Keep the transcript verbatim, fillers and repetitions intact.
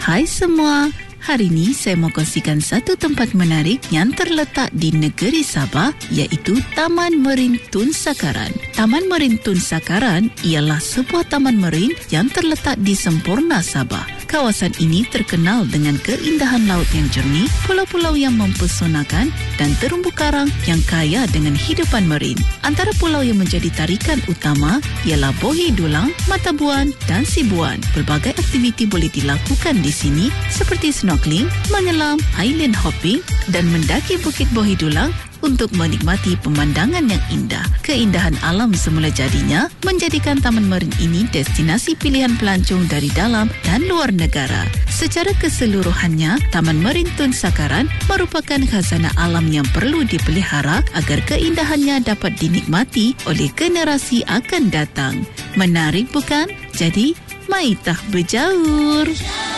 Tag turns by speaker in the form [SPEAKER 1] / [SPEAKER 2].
[SPEAKER 1] Hai semua, hari ini saya mau kongsikan satu tempat menarik yang terletak di negeri Sabah, iaitu Taman Marin Tun Sakaran. Taman Marin Tun Sakaran ialah sebuah taman marin yang terletak di Semporna, Sabah. Kawasan ini terkenal dengan keindahan laut yang jernih, pulau-pulau yang mempesonakan dan terumbu karang yang kaya dengan hidupan marin. Antara pulau yang menjadi tarikan utama ialah Bohi Dulang, Mata Buan dan Sibuan. Pelbagai aktiviti boleh dilakukan di sini seperti snorkeling, menyelam, island hopping dan mendaki Bukit Bohi Dulang untuk menikmati pemandangan yang indah. Keindahan alam semula jadinya menjadikan Taman Marin ini destinasi pilihan pelancong dari dalam dan luar negara. Secara keseluruhannya, Taman Marin Tun Sakaran merupakan khazanah alam yang perlu dipelihara agar keindahannya dapat dinikmati oleh generasi akan datang. Menarik bukan? Jadi, maitah berjaur.